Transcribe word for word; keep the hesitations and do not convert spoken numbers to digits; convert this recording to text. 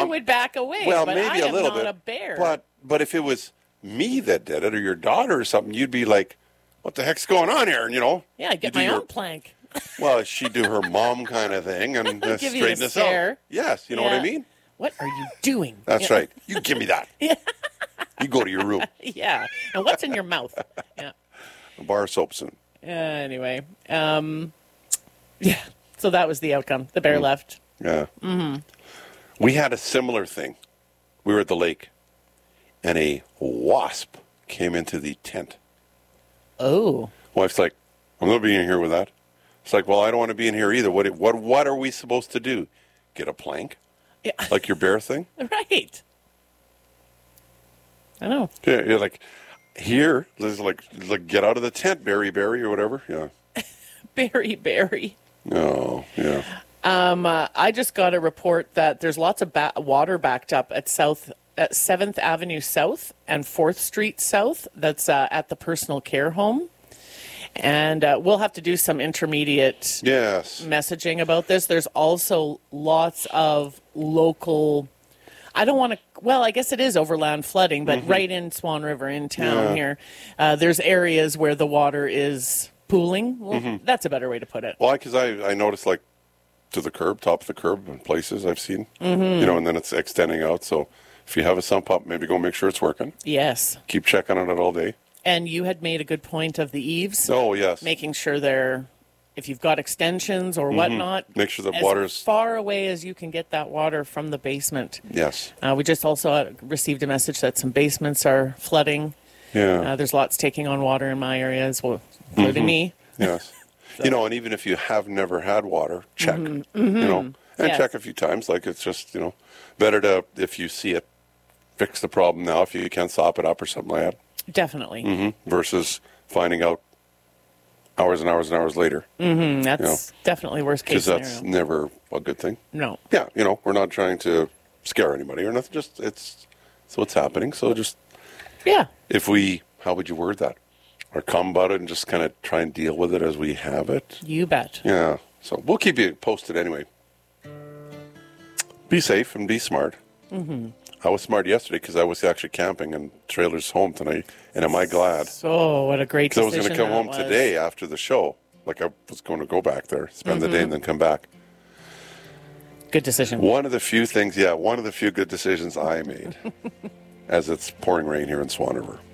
I would back away. Well, but maybe I a am little not bit. a bear. But but if it was me that did it or your daughter or something, you'd be like, "What the heck's going on here?" You know? yeah, I get You do my your- own plank. Well, she'd do her mom kind of thing and uh, Give you straighten the us out. stare. Yes, you know what I Yeah. mean? What are you doing? That's Yeah. right. You give me that. You go to your room. Yeah. And what's in your mouth? Yeah. A bar of soaps and Uh, anyway, um, yeah. So that was the outcome. The bear left. yeah. Mm-hmm. We had a similar thing. We were at the lake, and a wasp came into the tent. Oh. Wife's like, "I'm going to be in here with that." It's like, "Well, I don't want to be in here either. What? What? What are we supposed to do? Get a plank, Yeah. like your bear thing?" Right. I know. Yeah, you're like, here, there's like, like, get out of the tent, Barry, Barry, or whatever. Yeah. Berry, berry. No. Yeah. Um, uh, I just got a report that there's lots of ba- water backed up at South at seventh Avenue South and fourth Street South. That's uh, at the personal care home. And uh, we'll have to do some intermediate Yes. messaging about this. There's also lots of local, I don't want to, well, I guess it is overland flooding, but right in Swan River in town Yeah. here, uh, there's areas where the water is pooling. Well, that's a better way to put it. Well, because I, I noticed like to the curb, top of the curb in places I've seen, Mm-hmm. you know, and then it's extending out. So if you have a sump up, maybe go make sure it's working. Yes. Keep checking on it all day. And you had made a good point of the eaves, Oh, yes. making sure they're, if you've got extensions or whatnot, Make sure the as water's- far away as you can get that water from the basement. Yes. Uh, we just also uh, received a message that some basements are flooding. Yeah. Uh, there's lots taking on water in my area as well, including me. Yes. You know, and even if you have never had water, check. You know, and Yes. check a few times. Like it's just, you know, better to, if you see it, fix the problem now if you can sop it up or something like that. Definitely. Mm-hmm. Versus finding out hours and hours and hours later. Mm, that's Yeah. definitely worst case Because that's scenario. never a good thing. No. Yeah, you know, we're not trying to scare anybody or nothing. Just, it's, it's what's happening. So just, Yeah. if we, how would you word that? Or come about it and just kind of try and deal with it as we have it. You bet. Yeah. So we'll keep you posted anyway. Be safe and be smart. Mm-hmm. I was smart yesterday because I was actually camping and trailer's home tonight. And am I glad? So what a great Because I decision was going to come that home was. today after the show. Like I was going to go back there, spend the day and then come back. Good decision. One of the few things, yeah, one of the few good decisions I made as it's pouring rain here in Swan River.